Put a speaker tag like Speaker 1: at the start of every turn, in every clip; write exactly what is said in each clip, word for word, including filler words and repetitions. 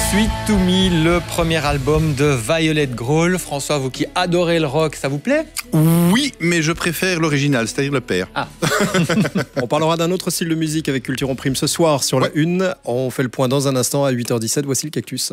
Speaker 1: Sweet to Me, le premier album de Violet Grohl. François, vous qui adorez le rock, ça vous plaît ?
Speaker 2: Oui, mais je préfère l'original, c'est-à-dire le père.
Speaker 1: Ah.
Speaker 3: On parlera d'un autre style de musique avec Culture en Prime ce soir sur la
Speaker 2: Ouais.
Speaker 3: une. On fait le point dans un instant à huit heures dix-sept. Voici le Cactus.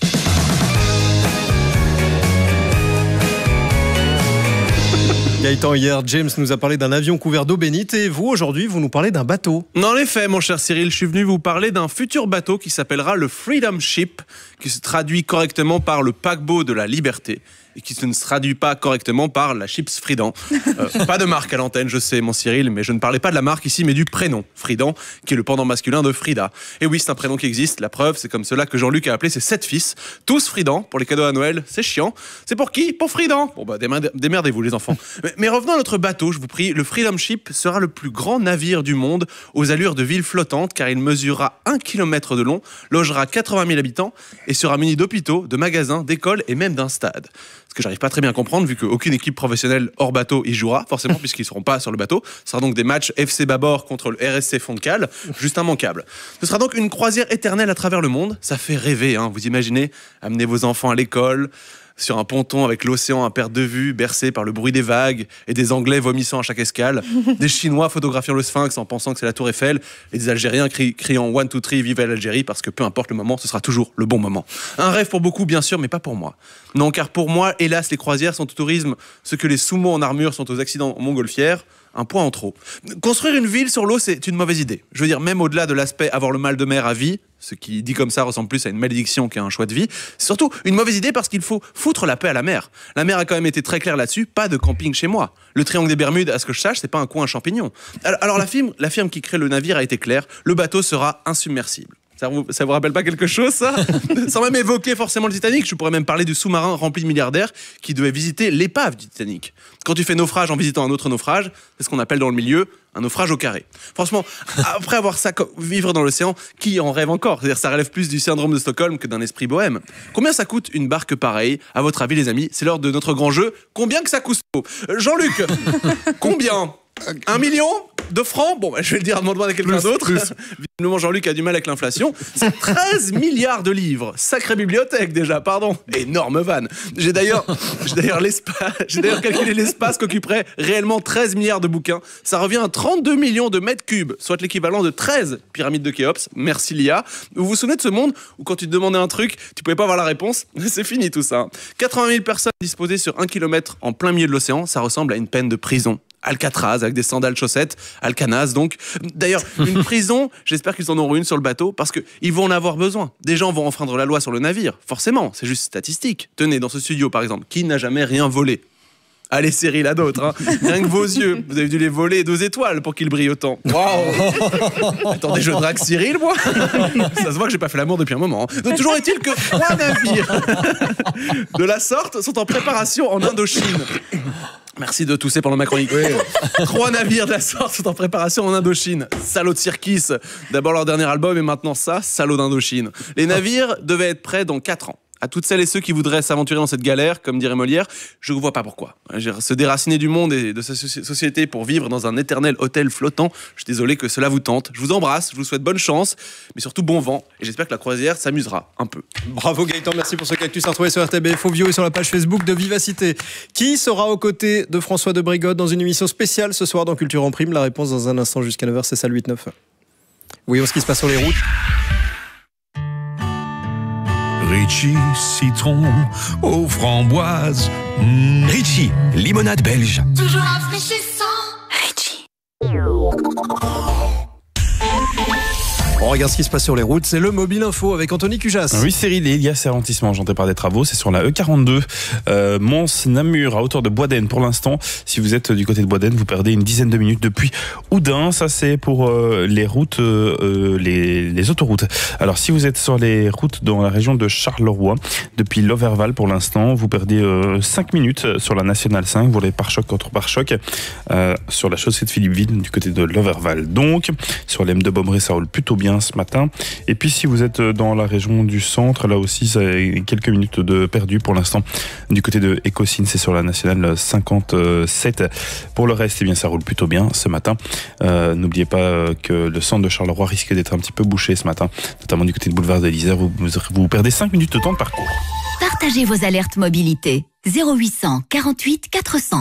Speaker 3: Gaëtan, hier, James nous a parlé d'un avion couvert d'eau bénite et vous, aujourd'hui, vous nous parlez d'un bateau.
Speaker 4: En effet, mon cher Cyril, je suis venu vous parler d'un futur bateau qui s'appellera le Freedom Ship, qui se traduit correctement par le paquebot de la liberté et qui ne se traduit pas correctement par la Chips Fridan. Euh, pas de marque à l'antenne, je sais, mon Cyril, mais je ne parlais pas de la marque ici, mais du prénom, Fridan, qui est le pendant masculin de Frida. Et oui, c'est un prénom qui existe, la preuve, c'est comme cela que Jean-Luc a appelé ses sept fils, tous Fridan, pour les cadeaux à Noël, c'est chiant. C'est pour qui ? Pour Fridan. Bon bah, démerde- démerdez-vous les enfants. Mais, mais revenons à notre bateau, je vous prie, le Freedom Ship sera le plus grand navire du monde, aux allures de ville flottante, car il mesurera un kilomètre de long, logera quatre-vingt mille habitants, et sera muni d'hôpitaux, de magasins, d'écoles et même d'un stade. Ce que j'arrive pas très bien à comprendre, vu qu'aucune équipe professionnelle hors bateau y jouera, forcément, puisqu'ils seront pas sur le bateau. Ce sera donc des matchs F C Babord contre le R S C Fontcal, juste immanquable. Ce sera donc une croisière éternelle à travers le monde. Ça fait rêver, hein, vous imaginez, amener vos enfants à l'école, sur un ponton avec l'océan à perte de vue, bercé par le bruit des vagues et des Anglais vomissant à chaque escale, des Chinois photographiant le Sphinx en pensant que c'est la Tour Eiffel et des Algériens cri- criant one, two, three, vive l'Algérie, parce que peu importe le moment, ce sera toujours le bon moment. Un rêve pour beaucoup, bien sûr, mais pas pour moi. Non, car pour moi, hélas, les croisières sont au tourisme ce que les sumo en armure sont aux accidents en montgolfière. Un point en trop. Construire une ville sur l'eau, c'est une mauvaise idée. Je veux dire, même au-delà de l'aspect avoir le mal de mer à vie, ce qui dit comme ça ressemble plus à une malédiction qu'à un choix de vie, c'est surtout une mauvaise idée parce qu'il faut foutre la paix à la mer. La mer a quand même été très claire là-dessus, pas de camping chez moi. Le triangle des Bermudes, à ce que je sache, c'est pas un coin à champignons. Alors, alors la, firme, la firme qui crée le navire a été claire, le bateau sera insubmersible. Ça vous, ça vous rappelle pas quelque chose, ça ? Sans même évoquer forcément le Titanic, je pourrais même parler du sous-marin rempli de milliardaires qui devait visiter l'épave du Titanic. Quand tu fais naufrage en visitant un autre naufrage, c'est ce qu'on appelle dans le milieu un naufrage au carré. Franchement, après avoir ça, vivre dans l'océan, qui en rêve encore ? C'est-à-dire, ça relève plus du syndrome de Stockholm que d'un esprit bohème. Combien ça coûte une barque pareille ? À votre avis, les amis ? C'est l'heure de notre grand jeu. Combien que ça coûte ? Jean-Luc, combien ? Un million de francs ? Bon, bah, je vais le dire à demander à quelqu'un d'autre. Visiblement, Jean-Luc a du mal avec l'inflation. C'est treize milliards de livres. Sacrée bibliothèque, déjà, pardon. Énorme vanne. J'ai d'ailleurs, j'ai d'ailleurs, l'espace, j'ai d'ailleurs calculé l'espace qu'occuperait réellement treize milliards de bouquins. Ça revient à trente-deux millions de mètres cubes, soit l'équivalent de treize pyramides de Khéops. Merci, L'I A. Vous vous souvenez de ce monde où, quand tu te demandais un truc, tu pouvais pas avoir la réponse ? C'est fini tout ça. quatre-vingt mille personnes disposées sur un kilomètre en plein milieu de l'océan, ça ressemble à une peine de prison. Alcatraz, avec des sandales chaussettes, Alcanaz donc. D'ailleurs, une prison, j'espère qu'ils en auront une sur le bateau, parce qu'ils vont en avoir besoin. Des gens vont enfreindre la loi sur le navire, forcément, c'est juste statistique. Tenez, dans ce studio par exemple, qui n'a jamais rien volé ? Allez, Cyril, à d'autres, hein. Rien que vos yeux, vous avez dû les voler deux étoiles pour qu'ils brillent autant. Waouh. Attendez, je drague Cyril, moi. Ça se voit que j'ai pas fait l'amour depuis un moment. Hein. Donc, toujours est-il que trois navires de la sorte sont en préparation en Indochine. Merci de tousser pendant ma chronique. Oui. Trois navires de la sorte sont en préparation en Indochine. Salaud de Cirkis. D'abord leur dernier album et maintenant ça, salaud d'Indochine. Les navires devaient être prêts dans quatre ans. À toutes celles et ceux qui voudraient s'aventurer dans cette galère, comme dirait Molière, je ne vois pas pourquoi. Se déraciner du monde et de sa société pour vivre dans un éternel hôtel flottant, je suis désolé que cela vous tente. Je vous embrasse, je vous souhaite bonne chance, mais surtout bon vent. Et j'espère que la croisière s'amusera un peu.
Speaker 3: Bravo Gaëtan, merci pour ce Cactus à retrouver sur R T B F Audio et sur la page Facebook de Vivacité. Qui sera aux côtés de François de Brigode dans une émission spéciale ce soir dans Culture en Prime ? La réponse dans un instant jusqu'à neuf heures, c'est ça le huit neuf. Voyons ce qui se passe sur les routes.
Speaker 5: Ritchie, citron aux framboises. Mmh.
Speaker 6: Ritchie, limonade belge.
Speaker 7: Toujours rafraîchissant.
Speaker 6: Ritchie.
Speaker 3: On regarde ce qui se passe sur les routes, c'est le Mobile Info avec Anthony Cujas.
Speaker 8: Oui, Cyril, il y a ces ralentissements engendrés par des travaux, c'est sur la E quarante-deux, euh, Mons-Namur, à hauteur de Boisdaine pour l'instant. Si vous êtes du côté de Boisdaine, vous perdez une dizaine de minutes depuis Oudin. Ça, c'est pour euh, les routes, euh, les, les autoroutes. Alors, si vous êtes sur les routes dans la région de Charleroi, depuis Loverval pour l'instant, vous perdez euh, cinq minutes sur la Nationale cinq, vous les pare-choc contre pare-choc, euh, sur la chaussée de Philippeville, du côté de Loverval. Donc, sur l'M de Bombré, ça roule plutôt bien. bien ce matin. Et puis si vous êtes dans la région du centre, là aussi, ça a quelques minutes de perdu pour l'instant. Du côté de Écosine, c'est sur la nationale cinquante-sept. Pour le reste, eh bien, ça roule plutôt bien ce matin. Euh, n'oubliez pas que le centre de Charleroi risque d'être un petit peu bouché ce matin, notamment du côté de boulevard de l'Isère, où vous, vous perdez cinq minutes de temps de parcours.
Speaker 7: Partagez vos alertes mobilité. zéro huit cents quarante-huit quatre cents.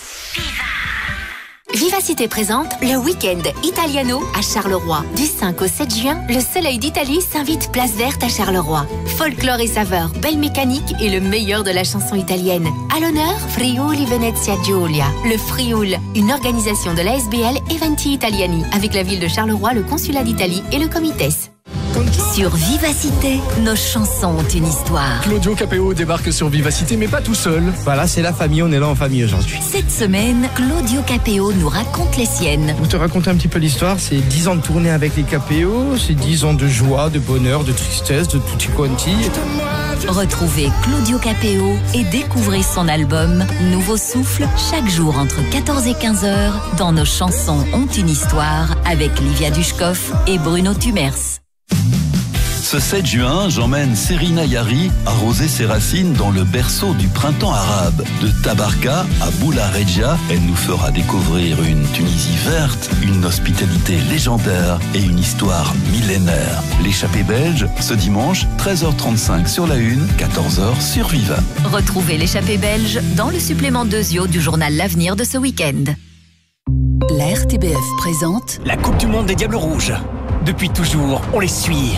Speaker 7: Vivacité présente le week-end Italiano à Charleroi. Du cinq au sept juin, le Soleil d'Italie s'invite place verte à Charleroi. Folklore et saveurs, belle mécanique et le meilleur de la chanson italienne. À l'honneur, Friuli Venezia Giulia. Le Frioul, une organisation de l'A S B L Eventi Italiani, avec la ville de Charleroi, le consulat d'Italie et le Comites. Sur Vivacité, nos chansons ont une histoire.
Speaker 9: Claudio Capéo débarque sur Vivacité, mais pas tout seul.
Speaker 10: Voilà, c'est la famille, on est là en famille aujourd'hui.
Speaker 7: Cette semaine, Claudio Capéo nous raconte les siennes.
Speaker 10: Pour te raconter un petit peu l'histoire, c'est dix ans de tournée avec les Capéo, c'est dix ans de joie, de bonheur, de tristesse, de tutti quanti.
Speaker 7: Retrouvez Claudio Capéo et découvrez son album Nouveau Souffle chaque jour entre quatorze et quinze heures dans Nos chansons ont une histoire avec Livia Dushkov et Bruno Tumers.
Speaker 11: Ce sept juin, j'emmène Serina Yari arroser ses racines dans le berceau du printemps arabe. De Tabarka à Boula Regia, elle nous fera découvrir une Tunisie verte, une hospitalité légendaire et une histoire millénaire. L'échappée belge, ce dimanche, treize heures trente-cinq sur la une, quatorze heures sur Viva.
Speaker 7: Retrouvez l'échappée belge dans le supplément Dezio du journal L'Avenir de ce week-end. La R T B F présente
Speaker 12: la Coupe du Monde des Diables Rouges. Depuis toujours, on les suit.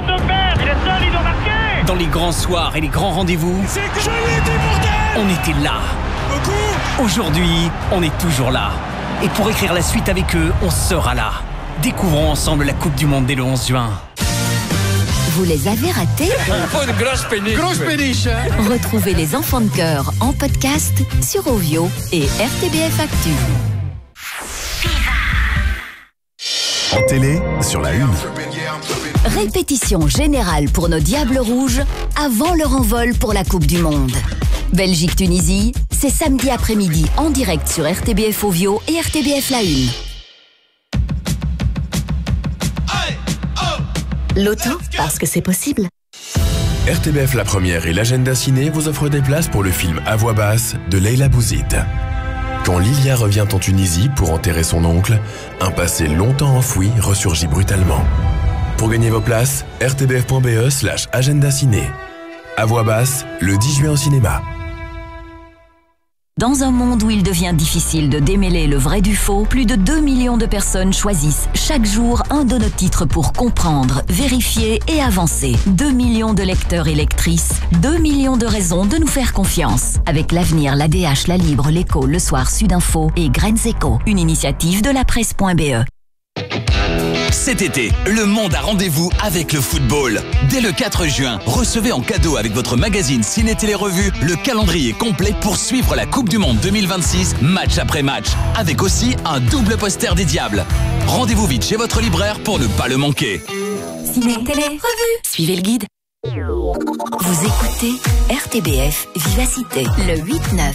Speaker 12: Dans les grands soirs et les grands rendez-vous, c'est que je l'ai dit, bordel ! On était là. Beaucoup. Aujourd'hui, on est toujours là. Et pour écrire la suite avec eux, on sera là. Découvrons ensemble la Coupe du Monde dès le onze juin.
Speaker 7: Vous les avez ratés ?
Speaker 12: Oh, une grosse péniche. Grosse péniche.
Speaker 7: Retrouvez les enfants de cœur en podcast sur Ovio et R T B F Actu.
Speaker 13: En télé, sur la une.
Speaker 7: Répétition générale pour nos Diables Rouges avant leur envol pour la Coupe du Monde. Belgique-Tunisie, c'est samedi après-midi en direct sur R T B F Ovio et R T B F La Une. L'auto, parce que c'est possible.
Speaker 13: R T B F La Première et l'agenda ciné vous offrent des places pour le film À voix basse de Leila Bouzid. Quand Lilia revient en Tunisie pour enterrer son oncle, un passé longtemps enfoui ressurgit brutalement. Pour gagner vos places, r t b f point b e slash agenda ciné. À voix basse, le dix juin au cinéma.
Speaker 7: Dans un monde où il devient difficile de démêler le vrai du faux, plus de deux millions de personnes choisissent chaque jour un de nos titres pour comprendre, vérifier et avancer. deux millions de lecteurs et lectrices, deux millions de raisons de nous faire confiance. Avec l'Avenir, l'A D H, La Libre, l'Écho, Le Soir, Sudinfo et Graines Éco, une initiative de la presse point b e.
Speaker 6: Cet été, le monde a rendez-vous avec le football. Dès le quatre juin, recevez en cadeau avec votre magazine Ciné Télé Revue le calendrier complet pour suivre la Coupe du Monde deux mille vingt-six, match après match, avec aussi un double poster des Diables. Rendez-vous vite chez votre libraire pour ne pas le manquer.
Speaker 7: Ciné Télé Revue, suivez le guide. Vous écoutez R T B F Vivacité, le huit neuf.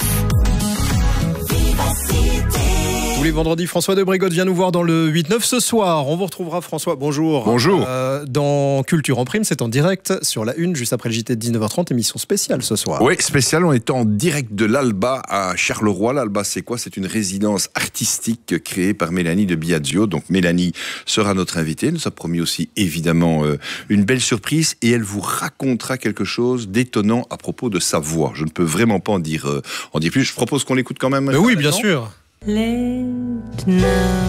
Speaker 3: Tous les vendredis, François de Brégotte vient nous voir dans le huit neuf ce soir. On vous retrouvera, François, bonjour.
Speaker 2: Bonjour.
Speaker 3: Euh, dans Culture en Prime, c'est en direct sur la une, juste après le J T de dix-neuf heures trente, émission spéciale ce soir.
Speaker 2: Oui, spéciale, on est en direct de l'Alba à Charleroi. L'Alba, c'est quoi ? C'est une résidence artistique créée par Mélanie de Biagio. Donc Mélanie sera notre invitée. Elle nous a promis aussi, évidemment, euh, une belle surprise et elle vous racontera quelque chose d'étonnant à propos de sa voix. Je ne peux vraiment pas en dire, euh, en dire plus. Je propose qu'on l'écoute quand même.
Speaker 3: Mais oui, bien sûr.
Speaker 14: Let now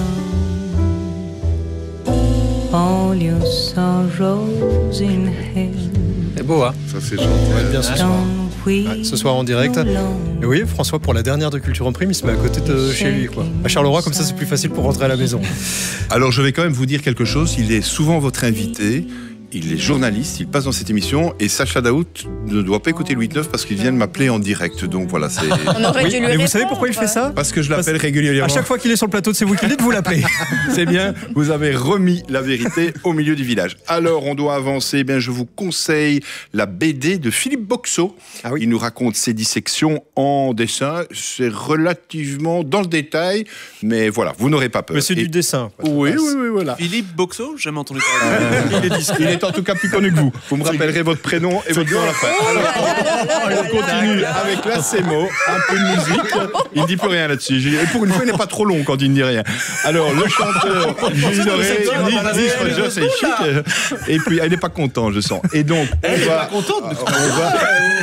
Speaker 14: all your sorrows in hell.
Speaker 3: C'est beau, hein ?
Speaker 2: Ça, c'est gentil.
Speaker 3: Ouais, bien ce soir. Ouais, ce soir en direct. Et oui, François, pour la dernière de Culture en Prime, il se met à côté de chez lui, quoi. À Charleroi, comme ça, c'est plus facile pour rentrer à la maison.
Speaker 2: Alors, je vais quand même vous dire quelque chose. Il est souvent votre invité. Il est journaliste, il passe dans cette émission et Sacha Daoud ne doit pas écouter le huit neuf parce qu'il vient de m'appeler en direct. Donc voilà, c'est.
Speaker 3: On aurait oui, dû lui mais vous savez pourquoi il fait ça?
Speaker 2: Parce que je l'appelle régulièrement.
Speaker 3: À chaque fois qu'il est sur le plateau de C'est vous qui le dites, vous l'appelez.
Speaker 2: C'est bien, vous avez remis la vérité au milieu du village. Alors, on doit avancer. Eh bien, je vous conseille la B D de Philippe Boxeau. Ah oui. Il nous raconte ses dissections en dessin. C'est relativement dans le détail, mais voilà, vous n'aurez pas peur.
Speaker 3: Mais c'est et... du dessin.
Speaker 2: Oui, oui, oui, voilà.
Speaker 4: Philippe Boxeau, j'ai jamais entendu parler.
Speaker 2: Euh, il, est il est en tout cas plus connu que vous. Vous me rappellerez votre prénom et votre nom à la fin. Alors, on continue avec la Semo, un peu de musique. Il ne dit plus rien là-dessus. Et pour une fois, il n'est pas trop long quand il ne dit rien. Alors, le chanteur Jules Doré dit Roger, c'est chic. Et puis, elle n'est pas contente, je sens. Et donc, on
Speaker 4: elle
Speaker 2: va.
Speaker 4: Pas contente,
Speaker 2: on va.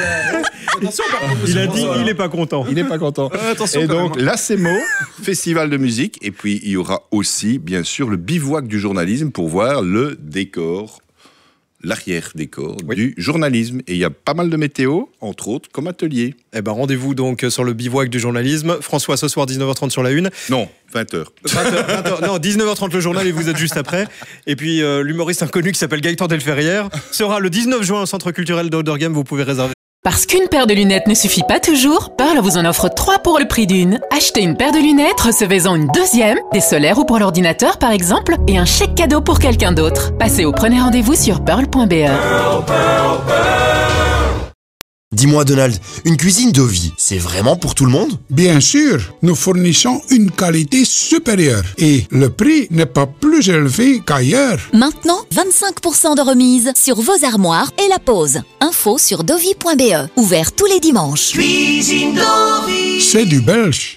Speaker 3: Il a dit il n'est pas content.
Speaker 2: Il n'est pas content.
Speaker 4: Euh, attention,
Speaker 2: et donc, la Semo, festival de musique. Et puis, il y aura aussi, bien sûr, le bivouac du journalisme pour voir le décor. L'arrière-décor oui. du journalisme. Et il y a pas mal de météo, entre autres, comme atelier.
Speaker 3: Eh ben, rendez-vous donc sur le bivouac du journalisme. François, ce soir, dix-neuf heures trente sur la une.
Speaker 2: Non, vingt heures.
Speaker 3: vingt heures, vingt heures non, dix-neuf heures trente le journal et vous êtes juste après. Et puis, euh, l'humoriste inconnu qui s'appelle Gaëtan Delferrière sera le dix-neuf juin au Centre culturel d'Oderghem. Vous pouvez réserver.
Speaker 15: Parce qu'une paire de lunettes ne suffit pas toujours, Pearl vous en offre trois pour le prix d'une. Achetez une paire de lunettes, recevez-en une deuxième, des solaires ou pour l'ordinateur par exemple, et un chèque cadeau pour quelqu'un d'autre. Passez au prenez rendez-vous sur pearl point b e. Pearl, Pearl, Pearl.
Speaker 16: Dis-moi Donald, une cuisine Dovi, c'est vraiment pour tout le monde?
Speaker 17: Bien sûr, nous fournissons une qualité supérieure et le prix n'est pas plus élevé qu'ailleurs.
Speaker 18: Maintenant, vingt-cinq pour cent de remise sur vos armoires et la pose. Info sur dovi point b e, ouvert tous les dimanches.
Speaker 17: Cuisine Dovi, c'est du belge.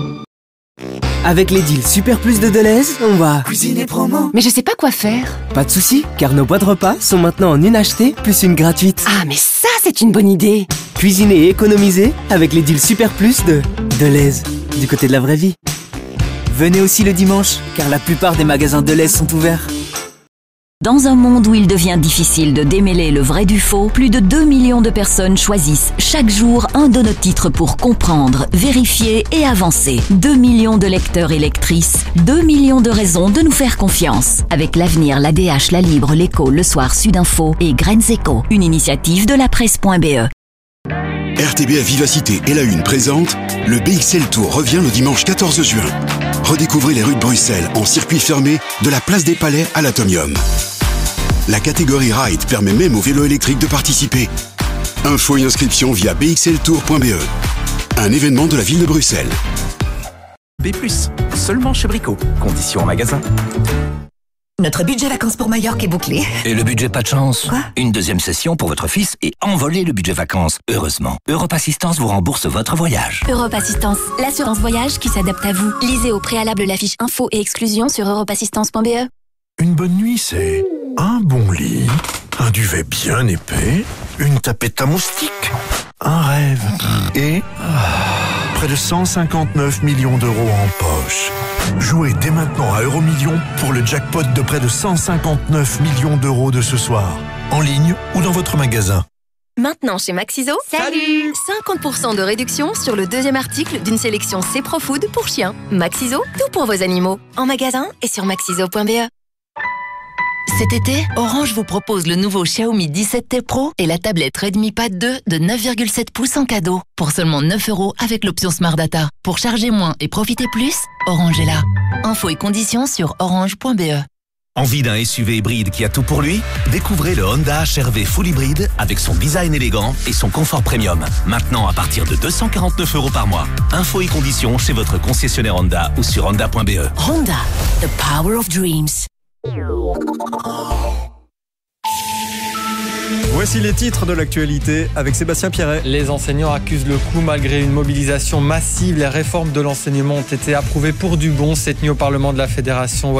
Speaker 19: Avec les deals Super Plus de Deleuze, on va
Speaker 20: cuisiner promo.
Speaker 21: Mais je sais pas quoi faire.
Speaker 19: Pas de soucis, car nos boîtes repas sont maintenant en une achetée plus une gratuite.
Speaker 21: Ah, mais ça, c'est une bonne idée.
Speaker 19: Cuisiner et économiser avec les deals Super Plus de Deleuze, du côté de la vraie vie. Venez aussi le dimanche, car la plupart des magasins Deleuze sont ouverts.
Speaker 18: Dans un monde où il devient difficile de démêler le vrai du faux, plus de deux millions de personnes choisissent chaque jour un de nos titres pour comprendre, vérifier et avancer. deux millions de lecteurs et lectrices, deux millions de raisons de nous faire confiance. Avec l'Avenir, l'A D H, La Libre, l'Écho, Le Soir, Sudinfo et Graines Éco, une initiative de la presse point b e.
Speaker 22: R T B F Vivacité et La Une présente le B X L Tour revient le dimanche quatorze juin. Redécouvrez les rues de Bruxelles en circuit fermé de la place des Palais à l'Atomium. La catégorie Ride permet même aux vélos électriques de participer. Info et inscription via b x l tour point b e. Un événement de la ville de Bruxelles.
Speaker 23: B plus, seulement chez Brico. Conditions en magasin.
Speaker 20: Notre budget vacances pour Majorque est bouclé.
Speaker 23: Et le budget pas de chance?
Speaker 20: Quoi?
Speaker 23: Une deuxième session pour votre fils et envoler le budget vacances. Heureusement, Europe Assistance vous rembourse votre voyage.
Speaker 7: Europe Assistance, l'assurance voyage qui s'adapte à vous. Lisez au préalable la fiche info et exclusion sur europe assistance point b e.
Speaker 5: Une bonne nuit, c'est un bon lit, un duvet bien épais, une tapette à moustiques, un rêve et près de cent cinquante-neuf millions d'euros en poche. Jouez dès maintenant à Euromillions pour le jackpot de près de cent cinquante-neuf millions d'euros de ce soir, en ligne ou dans votre magasin.
Speaker 7: Maintenant chez Maxiso, salut cinquante pour cent de réduction sur le deuxième article d'une sélection C-Pro-Food pour chiens. Maxiso, tout pour vos animaux. En magasin et sur maxiso point b e. Cet été, Orange vous propose le nouveau Xiaomi dix-sept T Pro et la tablette Redmi Pad deux de neuf virgule sept pouces en cadeau. Pour seulement neuf euros avec l'option Smart Data. Pour charger moins et profiter plus, Orange est là. Infos et conditions sur orange point b e.
Speaker 23: Envie d'un S U V hybride qui a tout pour lui? Découvrez le Honda H R V Full Hybride avec son design élégant et son confort premium. Maintenant à partir de deux cent quarante-neuf euros par mois. Infos et conditions chez votre concessionnaire Honda ou sur honda point b e.
Speaker 18: Honda, the power of dreams.
Speaker 3: Voici les titres de l'actualité avec Sébastien Pierret.
Speaker 1: Les enseignants accusent le coup malgré une mobilisation massive. Les réformes de l'enseignement ont été approuvées pour du bon cette nuit au Parlement de la Fédération.